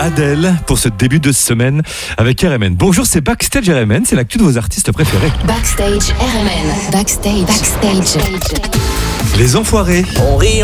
Adèle pour ce début de semaine avec RMN. Bonjour, c'est Backstage RMN, c'est l'actu de vos artistes préférés. Backstage RMN. Backstage. Les Enfoirés. On rit,